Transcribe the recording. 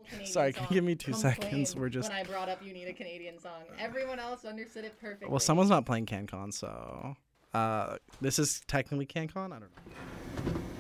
Canadian Sorry, song can you give me 2 seconds? complained We're just. when I brought up you need a Canadian song. Everyone else understood it perfectly. Well, someone's not playing CanCon, so. This is technically CanCon? I don't know.